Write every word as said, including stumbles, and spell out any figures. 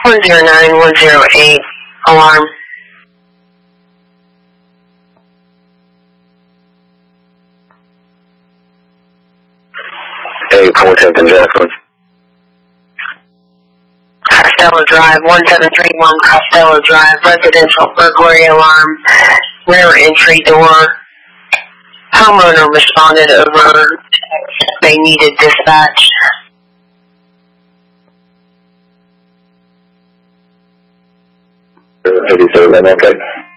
one zero nine one zero eight, alarm. eight four seven Jasmine. Costello Drive, one seven three one Costello Drive, residential burglary alarm, rear entry door. Homeowner responded over, they needed dispatch. fifty-seven, okay.